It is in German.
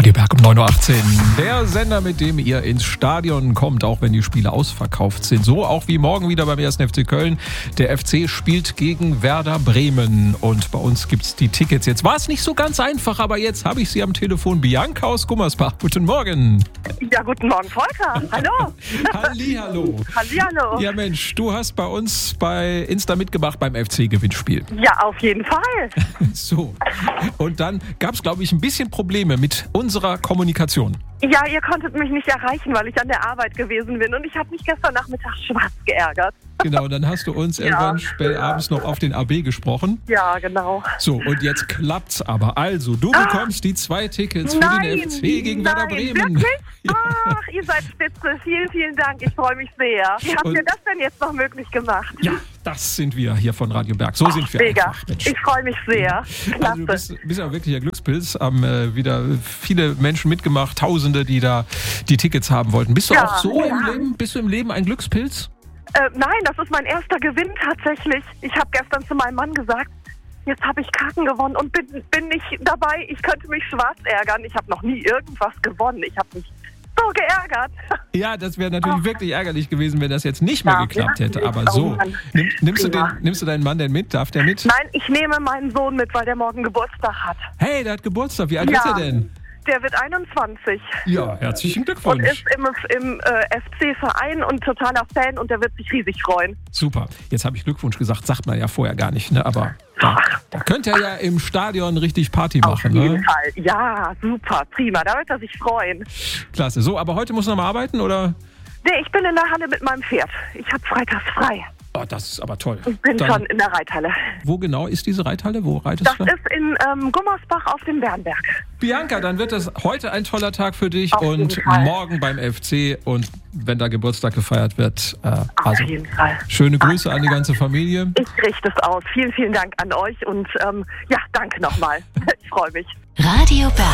Radio Berg um 9.18 Uhr. Der Sender, mit dem ihr ins Stadion kommt, auch wenn die Spiele ausverkauft sind. So auch wie morgen wieder beim 1. FC Köln. Der FC spielt gegen Werder Bremen und bei uns gibt es die Tickets. Jetzt war es nicht so ganz einfach, aber jetzt habe ich sie am Telefon. Bianca aus Gummersbach. Guten Morgen. Ja, guten Morgen, Volker. Hallo. Hallihallo. Hallihallo. Ja Mensch, du hast bei uns bei Insta mitgemacht beim FC-Gewinnspiel. Ja, auf jeden Fall. So, und dann gab es, glaube ich, ein bisschen Probleme mit unserer Kommunikation. Ja, ihr konntet mich nicht erreichen, weil ich an der Arbeit gewesen bin und ich habe mich gestern Nachmittag schwarz geärgert. Genau, dann hast du uns irgendwann spät abends noch auf den AB gesprochen. Ja, genau. So, und jetzt klappt's aber. Also, du bekommst die 2 Tickets für den FC gegen Werder Bremen. Wirklich? Ach, ihr seid spitze. Vielen, vielen Dank. Ich freue mich sehr. Wie habt ihr das denn jetzt noch möglich gemacht? Ja, das sind wir hier von Radio Berg. So sind wir mega. einfach. Mensch. Ich freue mich sehr. Klasse. Also du bist ja wirklich ein Glückspilz. Haben wieder viele Menschen mitgemacht, Tausende, die da die Tickets haben wollten. Bist du auch so im Leben? Bist du im Leben ein Glückspilz? Nein, das ist mein erster Gewinn tatsächlich. Ich habe gestern zu meinem Mann gesagt, jetzt habe ich Karten gewonnen und bin nicht dabei. Ich könnte mich schwarz ärgern. Ich habe noch nie irgendwas gewonnen. Ich habe mich so geärgert. Ja, das wäre natürlich wirklich ärgerlich gewesen, wenn das jetzt nicht mehr geklappt hätte. Aber so, nimmst du deinen Mann denn mit? Darf der mit? Nein, ich nehme meinen Sohn mit, weil der morgen Geburtstag hat. Hey, der hat Geburtstag. Wie alt ist er denn? Der wird 21. Ja, herzlichen Glückwunsch. Und ist im FC-Verein und totaler Fan und der wird sich riesig freuen. Super. Jetzt habe ich Glückwunsch gesagt, sagt man ja vorher gar nicht, ne? Aber da könnte er ja im Stadion richtig Party machen, ne? Auf jeden Fall. Ja, super, prima. Da wird er sich freuen. Klasse. So, aber heute muss er noch mal arbeiten, oder? Nee, ich bin in der Halle mit meinem Pferd. Ich habe freitags frei. Oh, das ist aber toll. Ich bin schon in der Reithalle. Wo genau ist diese Reithalle? Wo reitest du? Das ist in Gummersbach auf dem Bernberg. Bianca, dann wird das heute ein toller Tag für dich auf und morgen beim FC und wenn da Geburtstag gefeiert wird. Auf jeden Fall. Schöne Grüße an die ganze Familie. Ich richte es aus. Vielen, vielen Dank an euch und danke nochmal. Ich freue mich. Radio Berg.